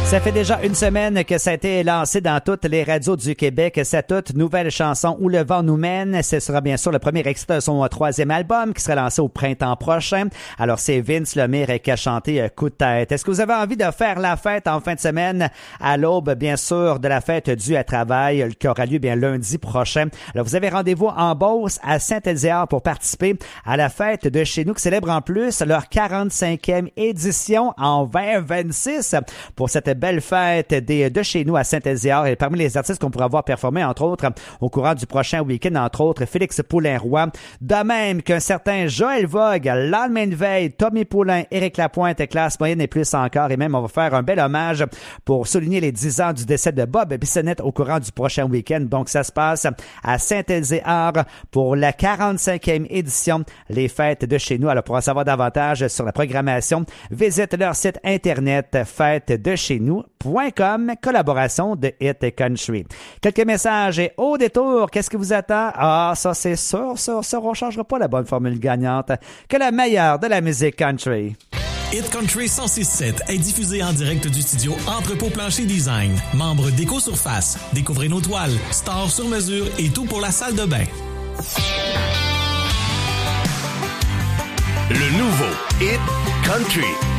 Ça fait déjà une semaine que ça a été lancé dans toutes les radios du Québec. Cette toute nouvelle chanson Où le vent nous mène, ce sera bien sûr le premier extrait de son troisième album qui sera lancé au printemps prochain. Alors c'est Vince Lemire qui a chanté Coup de tête. Est-ce que vous avez envie de faire la fête en fin de semaine à l'aube, bien sûr, de la fête du travail qui aura lieu bien lundi prochain? Alors vous avez rendez-vous en Beauce à Saint-Éliard pour participer à la fête de chez nous qui célèbre en plus leur 45e édition en 2026 pour cette belle fête de chez nous à Saint-Éliard. Et parmi les artistes qu'on pourra voir performer, entre autres, au courant du prochain week-end, entre autres, Félix Poulain-Roy, de même qu'un certain Joël Vogue, L'Allemagne de veille, Tommy Poulain, Éric Lapointe, Classe moyenne et plus encore. Et même, on va faire un bel hommage pour souligner les 10 ans du décès de Bob Bissonnette au courant du prochain week-end. Donc, ça se passe à Saint-Éliard pour la 45e édition, les fêtes de chez nous. Alors, pour en savoir davantage sur la programmation, visite leur site internet fêtesdechez-nous.com, collaboration de Hit Country. Quelques messages et au détour, qu'est-ce qui vous attend? Ah, ça c'est sûr, on changera pas la bonne formule gagnante que la meilleure de la musique country. Hit Country 106.7 est diffusé en direct du studio Entrepôt Plancher Design. Membre d'Éco-Surface. Découvrez nos toiles, stores sur mesure et tout pour la salle de bain. Le nouveau Hit Country.